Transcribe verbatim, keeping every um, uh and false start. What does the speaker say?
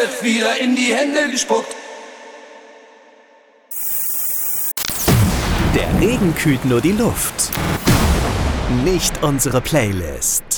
wird wieder in die Hände gespuckt. Der Regen kühlt nur die Luft, nicht unsere Playlist.